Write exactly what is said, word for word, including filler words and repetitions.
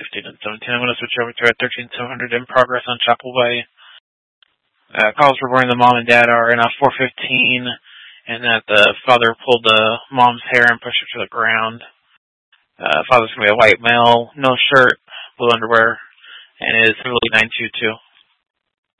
fifteen and seventeen. I'm going to switch over to a thirteen seven hundred in progress on Chapel Bay. Uh, calls reporting the mom and dad are in a four fifteen, and that the father pulled the mom's hair and pushed her to the ground. Uh, father's going to be a white male, no shirt, blue underwear, and is heavily nine two two.